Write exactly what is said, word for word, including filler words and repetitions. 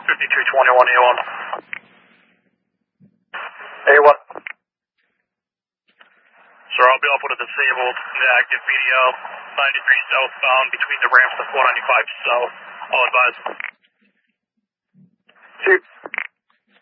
fifty-two twenty-one A one. A one. Sir, I'll be off with a disabled active V D L, ninety-three southbound between the ramps to four ninety-five south. I'll advise. Chief,